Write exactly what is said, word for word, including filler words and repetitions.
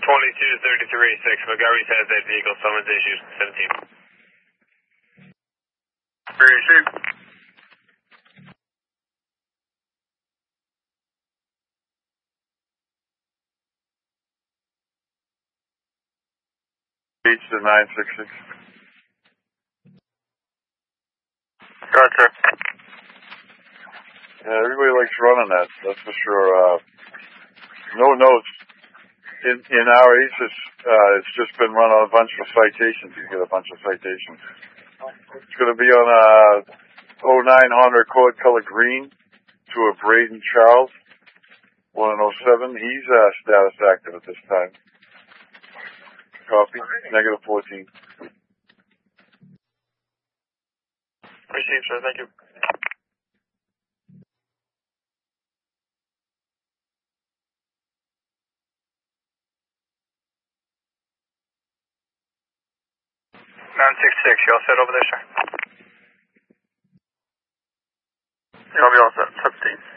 twenty-two thirty-three six, Montgomery says that vehicle summons issued, seventeen. Receive. H to nine six six. Gotcha. Yeah, everybody likes running that, that's for sure. Uh, no notes. In, in our ACES, uh, it's just been run on a bunch of citations. You get a bunch of citations. It's going to be on a oh nine Honda Accord color green to a Braden Charles, one in oh seven. He's uh, status active at this time. Copy. Negative fourteen. Received, sir. Thank you. nine six six, you all set over there, sir? Yeah, I'll be all set. seventeen.